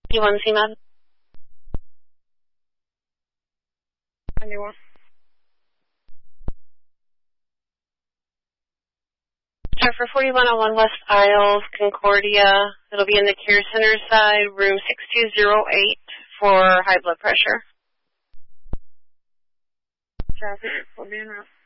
P1 CMAD. Anyone? Sure, for 4101 West Isles, Concordia. It'll be in the Care Center side, room 6208 for high blood pressure. Traffic, will be in route.